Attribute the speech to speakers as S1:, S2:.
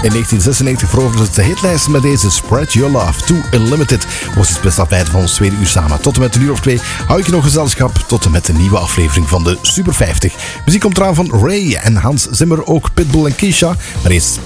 S1: In 1996 veroverde het de hitlijst met deze Spread Your Love to Unlimited. Was het best afbijt van ons tweede uur samen. Tot en met een uur of 2 hou ik je nog gezelschap tot en met de nieuwe aflevering van de Super 50. Muziek komt eraan van Ray en Hans Zimmer, ook Pitbull en Keisha. Maar eerst